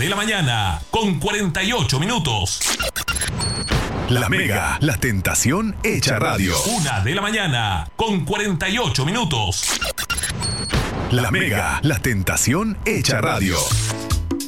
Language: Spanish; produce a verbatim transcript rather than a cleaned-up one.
de la mañana, con cuarenta y ocho minutos. La Mega, la tentación hecha radio. Una de la mañana, con cuarenta y ocho minutos. La Mega, la tentación hecha radio.